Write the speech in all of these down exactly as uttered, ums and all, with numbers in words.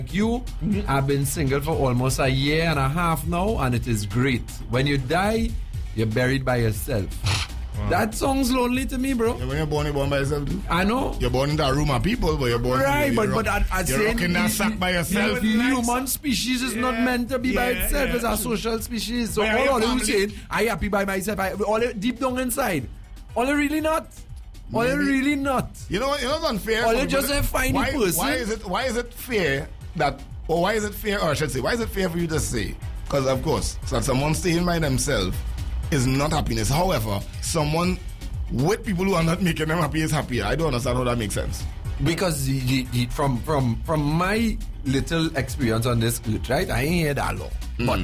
you, mm-hmm. I've been single for almost a year and a half now, and it is great. When you die, you're buried by yourself. Wow. That sounds lonely to me, bro. Yeah, when you're born, you're born by yourself too. I know. You're born into a room of people, but you're born. Right, you're, but but I, I you're saying rocking that sack by yourself. The human species is yeah. not meant to be yeah, by itself. Yeah. It's a social species. So all, all you saying, I happy by myself. I, all deep down inside, all really not. All really not. You know what? You know what's unfair. All just a fine why, person. Why is it? Why is it fair that? Or why is it fair? Or I should say, why is it fair for you to say? Because of course, so that someone staying by themselves is not happiness. However, someone with people who are not making them happy is happier. I don't understand how that makes sense. Because the, the, the, from from from my little experience on this earth, right? I ain't heard that long, mm. but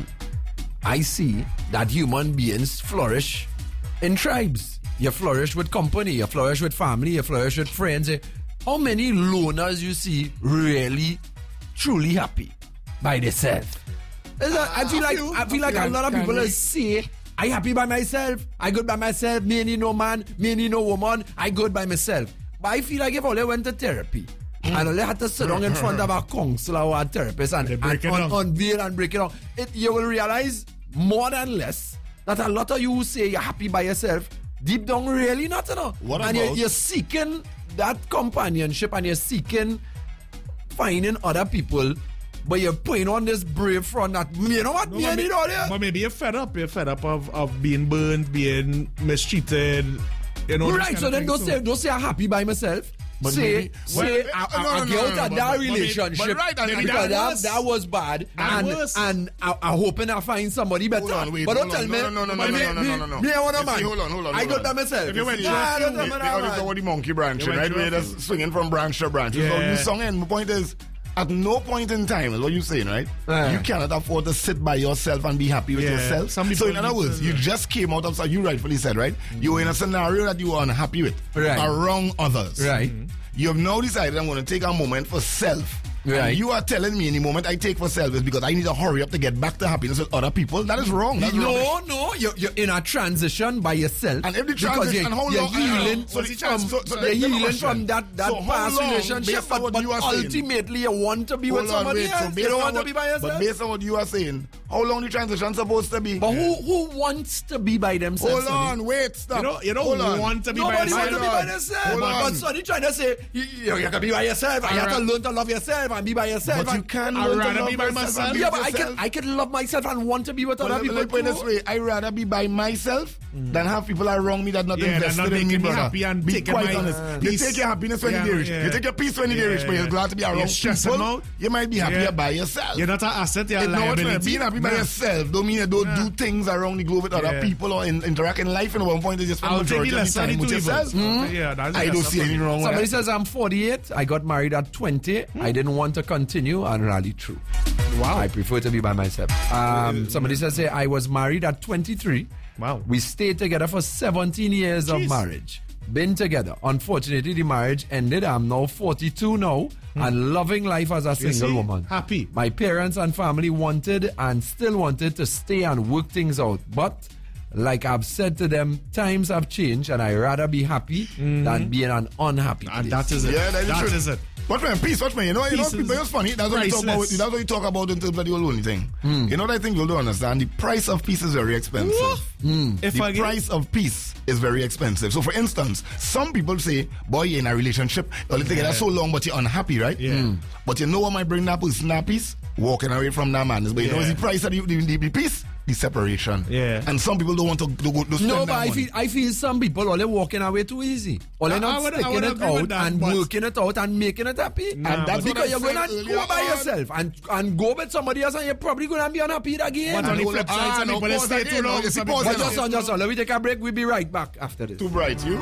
I see that human beings flourish in tribes. You flourish with company, you flourish with family, you flourish with friends. How many loners you see really, truly happy by themselves? Uh, I feel like I feel like a lot of people say, I happy by myself, I good by myself, me need no man, me need no woman, I good by myself. But I feel like if I went to therapy mm. and I had to sit down in front of a counselor or a therapist and, and un- unveil and break it down, it, you will realize more than less that a lot of you who say you're happy by yourself, deep down really not, you know. What and about? You're, you're seeking that companionship and you're seeking finding other people, but you're putting on this brave front that, you know what, no, me need all that. But maybe you're fed up, you're fed up of, of being burned, being mistreated, you know. Right, so then don't say, don't say I'm happy by myself. But say, maybe, say, well, I, I, no, no, I get out no, no, of that but, relationship but, but right, because that, that, that was bad, that and, was. and I, I'm hoping I find somebody better. On, wait, but don't tell on, me, no, no, no, no, me, no, no, no, no, no. Me, I want a man. Hold on, hold on. I got that myself. If you went, nah, don't tell me that man. The monkey branch, right? We're just swinging from branch to branch. So you song, and the point is, at no point in time, is what you're saying, right? Uh, you cannot afford to sit by yourself and be happy with yeah. yourself. Some so in other words, you just came out of, so you rightfully said, right? Mm-hmm. You were in a scenario that you were unhappy with, right. around others. Right. Mm-hmm. You have now decided I'm going to take a moment for self. Right. And you are telling me any moment I take for self is because I need to hurry up to get back to happiness with other people. That is wrong. That's no, wrong. no, you're, you're in a transition by yourself. And if the transition, you're, how you're long? Healing so from, so, so you're healing from that, that so past relationship, but, but ultimately you want to be hold with somebody wait, else. So you don't want what, to be by yourself. But based on what you are saying, how long the transition supposed to be? But who who wants to be by themselves? Hold on, wait, stop. You don't, you don't hold want to be Nobody by yourself. Nobody wants to be by themselves. But Sonny trying to say, you, you, you can be by yourself, and you have to learn to love yourself and be by yourself. But you can I'd learn rather to be by myself. Yeah, but I can, I can love myself and want to be with well, other people. Let me put it this way: I rather be by myself mm. than have people around me that not yeah, invested not in me, brother. Happy and be quite honest. Uh, you take your happiness when yeah, you're rich. Yeah. You take your peace when you're yeah, rich, but you're glad to be around people. Out. You might be happier yeah. by yourself. You're not an asset. You're a liability. Being happy by yourself don't mean you don't yeah. do things around the globe with other yeah. people or in, interact in life. And at one point, is just spend majority of the time with yourself. Mm. Yeah, I don't see anything wrong with that. Somebody says I'm forty-eight. I got married at twenty. Hmm. I didn't want to continue, and really true. Wow. I prefer to be by myself. Um, somebody says hey, I was married at twenty-three. Wow. We stayed together for seventeen years Jeez. Of marriage. Been together. Unfortunately, the marriage ended. I'm now forty-two now hmm. and loving life as a single woman. Happy. My parents and family wanted and still wanted to stay and work things out. But like I've said to them, times have changed and I'd rather be happy mm-hmm. than be in an unhappy and place. that is it. Yeah, that is, that true. is it. Watch me, peace, watch me. You know, you know, people, it's funny. That's what, you talk about, that's what you talk about in terms of the only thing. Mm. You know what I think you'll do understand? The price of peace is very expensive. Mm. If the I price of peace is very expensive. So, for instance, some people say, boy, you're in a relationship, you're yeah. together so long, but you're unhappy, right? Yeah. Mm. But you know what might bring that person that peace? Walking away from that man. But you yeah. know the price of the, the, the peace? The separation. Yeah. And some people don't want to, to, to spend No, but that I money. feel I feel some people are walking away too easy. Or they're not would, sticking it out that, and working it out and making it happy. Nah, and that's because you're going to go by on. yourself and, and go with somebody else and you're probably going to be unhappy again. But on the flip side, some people they stay too long. But just on, just on. Let me take a break. We'll be right back after this. Too bright, you.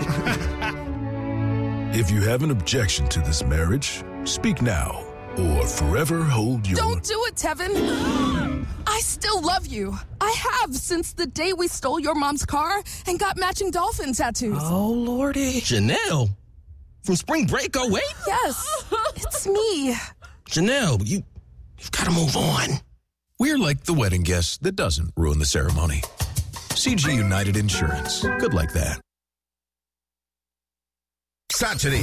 If you have an objection to this marriage, speak now or forever hold your... Don't do it, Tevin. I still love you. I have since the day we stole your mom's car and got matching dolphin tattoos. Oh, Lordy. Janelle? From Spring Break, oh, wait? Yes, it's me. Janelle, you, you've got to move on. We're like the wedding guest that doesn't ruin the ceremony. C G United Insurance. Good like that. Saturday